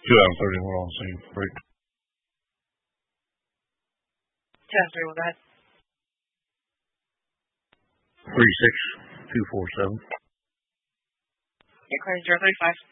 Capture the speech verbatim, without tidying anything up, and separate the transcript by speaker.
Speaker 1: Two out of thirty-one on the scene. Great.
Speaker 2: Ten three, go ahead.
Speaker 1: Three six two four seven.
Speaker 2: Yeah, clear zero thirty five.